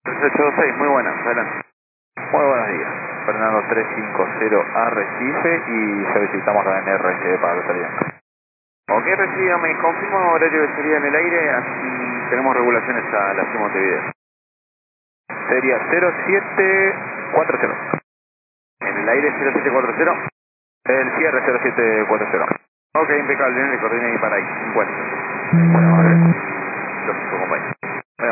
3826, muy buenas, adelante. Muy buenos días. Fernando 350 Arrecife y solicitamos la NRC para la salida. Ok, reciba, me confirma horario de salida en el aire, así tenemos regulaciones a la CIE Montevideo. Sería 0740. En el aire 0740. El cierre 0740. Ok, impecable, le coordiné ahí para ahí, 50. Bueno, vale.